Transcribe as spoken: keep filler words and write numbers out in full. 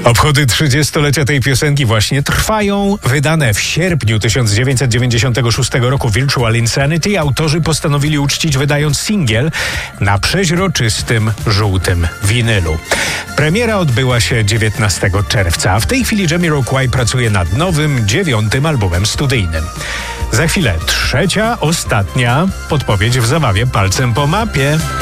Obchody trzydziestolecia tej piosenki właśnie trwają. Wydane w sierpniu tysiąc dziewięćset dziewięćdziesiątego szóstego roku Virtual Insanity autorzy postanowili uczcić, wydając singiel na przeźroczystym, żółtym winylu. Premiera odbyła się dziewiętnastego czerwca, a w tej chwili Jamiroquai pracuje nad nowym, dziewiątym albumem studyjnym. Za chwilę trzecia, ostatnia podpowiedź w zabawie palcem po mapie.